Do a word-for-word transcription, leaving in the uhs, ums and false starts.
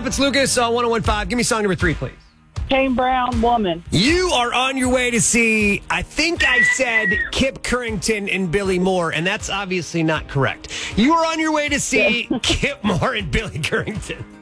up? It's Lucas on one oh one point five. Give me song number three, please. Kane Brown, Woman. You are on your way to see, I think I said Kip Currington and Billy Moore, and that's obviously not correct. You are on your way to see Kip Moore and Billy Currington.